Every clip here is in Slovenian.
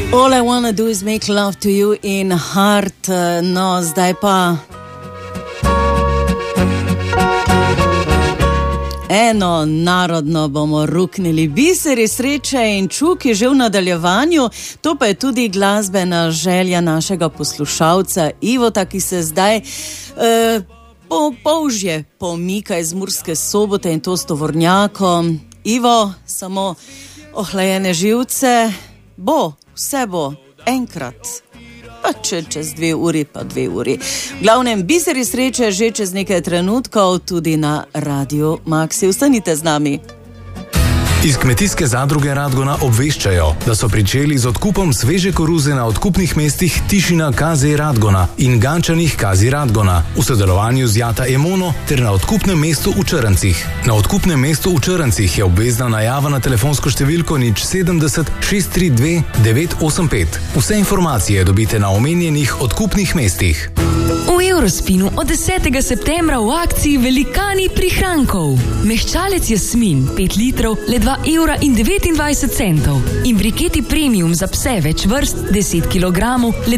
All I wanna do is make love to you in heart. No, zdaj pa eno narodno bomo ruknili. Biseri sreče in čuk je že v nadaljevanju. To pa je tudi glasbena želja našega poslušalca Ivota, ki se zdaj polžje pomika iz Murske Sobote in to s tovornjakom. Ivo, samo ohlajene živce. Vse bo enkrat, pa čez 2 uri, pa 2 uri. V glavnem, biseri sreče že čez nekaj trenutkov tudi na Radiu Maxi. Ostanite z nami. Iz Kmetijske zadruge Radgona obveščajo, da so pričeli z odkupom sveže koruze na odkupnih mestih Tišina KZ Radgona in Gančanih KZ Radgona v sodelovanju z Jata Emono ter na odkupnem mestu v Črncih. Na odkupnem mestu v Črncih je obvezna najava na telefonsko številko 070 632 985. Vse informacije dobite na omenjenih odkupnih mestih. V Eurospinu od 10. septembra v akciji Velikani prihrankov. Mehčalec Jasmin 5 litrov le 2,29 € in briketi premium za pse več vrst 10 kg le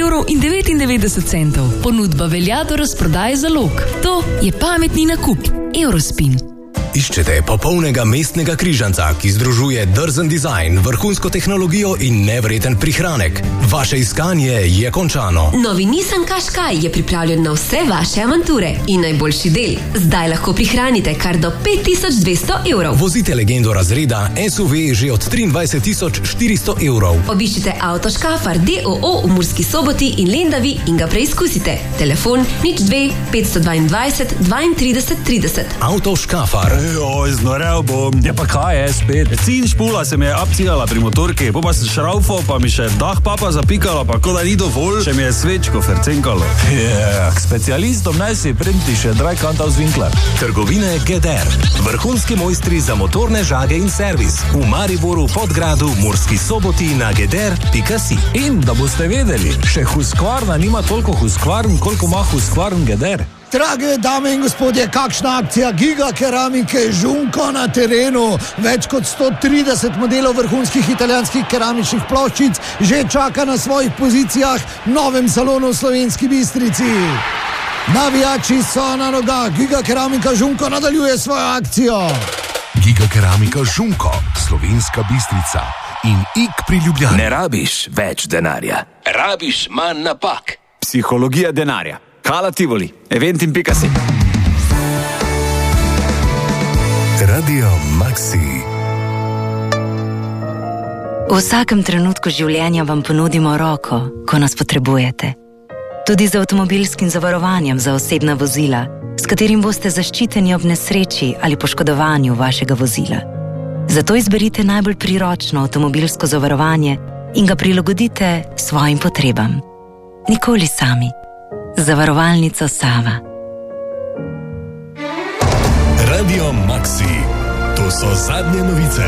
9,99 €. Ponudba velja do razprodaje zalog. To je pametni nakup. Eurospin. Iščete popolnega mestnega križanca, ki združuje drzen dizajn, vrhunsko tehnologijo in nevreten prihranek. Vaše iskanje je končano. Novi Nissan Qashqai je pripravljen na vse vaše avanture in najboljši del. Zdaj lahko prihranite kar do 5200 €. Vozite legendo razreda SUV že od 23 400 €. Obiščite Avto Škafar DOO v Murski Soboti in Lendavi in ga preizkusite. Telefon 02 522 32 30. Avto Škafar. Znorel bom. Ja pa kaj je spet? Cin špula se mi je apcigala pri motorki, pa sem šraufal, pa mi še dah papa zapikala, pa ko da ni dovolj, še mi je svečko fercenkalo. K specialistom naj si printi še Drajkantov zvinkler. Trgovine GEDER. Vrhunski mojstri za motorne žage in servis. V Mariboru, Podgradu, Murski Soboti na geder.si. In da boste vedeli, še Husqvarna nima toliko Husqvarn, koliko ima Husqvarn GEDER. Drage dame in gospodje, kakšna akcija Giga keramike Žunko na terenu. Več kot 130 modelov vrhunskih italijanskih keramičnih ploščic že čaka na svojih pozicijah v novem salonu v Slovenski Bistrici. Navijači so na nogah, Giga keramika Žunko nadaljuje svojo akcijo. Giga keramika Žunko, Slovenska Bistrica in Ik pri Ljubljani. Ne rabiš več denarja, rabiš manj napak. Psihologija denarja. Hala Tivoli, eventim.si. Radio Maxi. V vsakem trenutku življenja vam ponudimo roko, ko nas potrebujete. Tudi z avtomobilskim zavarovanjem za osebna vozila, s katerim boste zaščiteni ob nesreči ali poškodovanju vašega vozila. Zato izberite najbolj priročno avtomobilsko zavarovanje in ga prilagodite svojim potrebam. Nikoli sami. Zavarovalnica Sava. Radio Maxi. To so zadnje novice.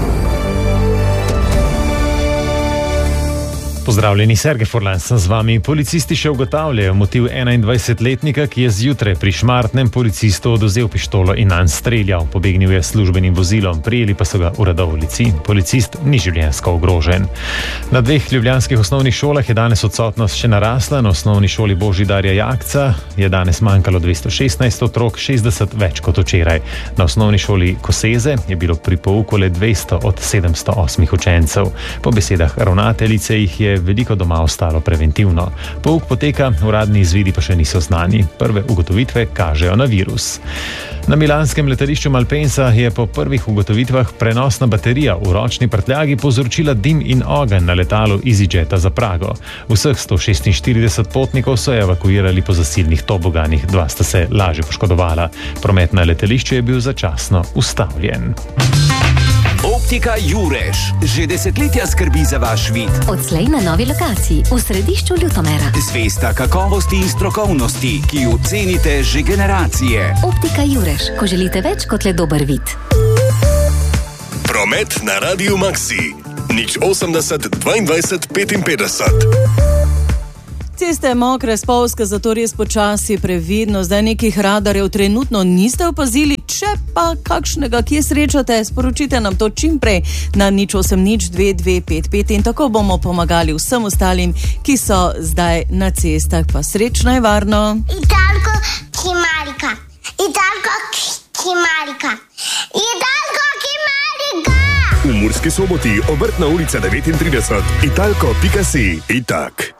Pozdravljeni, Sergej Forlan sem z vami. Policisti še ugotavljajo motiv 21-letnika, ki je zjutraj pri Šmartnem policistu odvzel pištolo in nanj streljal. Pobegnil je s službenim vozilom, prijeli pa so ga uradovnici. Policist ni življenjsko ogrožen. Na 2 ljubljanskih osnovnih šolah je danes odsotnost še narasla. Na osnovni šoli Božidarja Jakca je danes manjkalo 216 otrok, 60 več kot včeraj. Na osnovni šoli Koseze je bilo pri pouku le 200 od 708 učencev. Po besedah ravnateljice jih je veliko doma ostalo preventivno. Pouk poteka, uradni izvidi pa še niso znani. Prve ugotovitve kažejo na virus. Na milanskem letališču Malpensa je po prvih ugotovitvah prenosna baterija v ročni prtljagi povzročila dim in ogenj na letalu EasyJeta za Prago. Vseh 146 potnikov so evakuirali po zasilnih toboganih, 2 sta se lažje poškodovala. Promet na letališču je bil začasno ustavljen. Optika Jureš že desetletja skrbi za vaš vid. Odslej na novi lokaciji v središču Ljutomera. Zvesta kakovosti in strokovnosti, ki jo cenite že generacije. Optika Jureš, ko želite več kot le dober vid. Promet na Radio Maxi. 080 22 55. Ceste mokre, spolzke, zato res počasi, previdno. Zdaj nekih radarjev trenutno niste opazili, če pa kakšnega kje srečate, sporočite nam to čim prej na 08022555 in tako bomo pomagali vsem ostalim, ki so zdaj na cestah. Pa srečno in varno. Italko Kimarika. Italko Kimarika. Italko Kimarika. V Murski Soboti, Obrtna ulica 39, italko.si. Itak.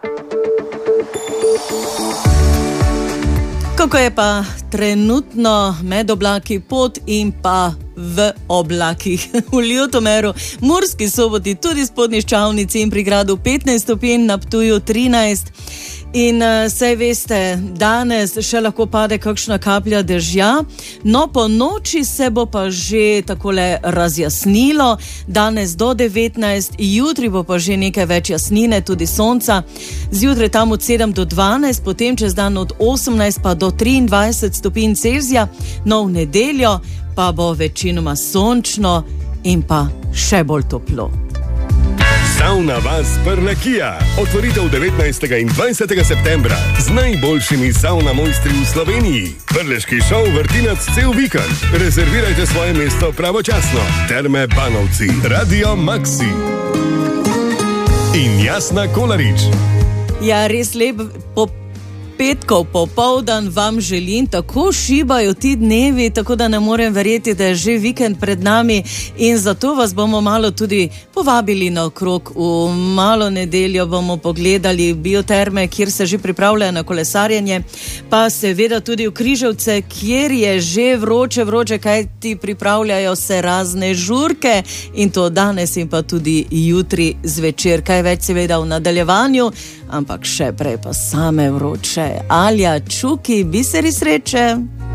Kako je pa trenutno med oblaki, pod in pa v oblakih v Ljutomeru, Murski Soboti, tudi Spodnji Ščavnici in pri gradu 15 stopinj, na Ptuju 13. In saj veste, danes še lahko pade kakšna kaplja dežja, no po noči se bo pa že takole razjasnilo, danes do 19, jutri bo pa že nekaj več jasnine, tudi sonca, zjutraj tam od 7 do 12, potem čez dan od 18 pa do 23 stopinj Celzija, no v nedeljo pa bo večinoma sončno in pa še bolj toplo. Savna vas Prlekija. Otvoritev 19. in 20. septembra z najboljšimi savna mojstri v Sloveniji. Prleški šov Vrtinac cel vikend. Rezervirajte svoje mesto pravočasno. Terme Banovci, Radio Maxi in Jasna Kolarič. Ja, res lep petkov popoldan vam želim, tako šibajo ti dnevi, tako da ne morem verjeti, da je že vikend pred nami in zato vas bomo malo tudi povabili na okrog. V malo nedeljo bomo pogledali bioterme, kjer se že pripravljajo na kolesarjenje, pa seveda tudi v Križevce, kjer je že vroče, kaj ti pripravljajo se razne žurke in to danes in pa tudi jutri zvečer, kaj več seveda v nadaljevanju, ampak še prej pa same vroče. Alja, Čuki, biseri sreče.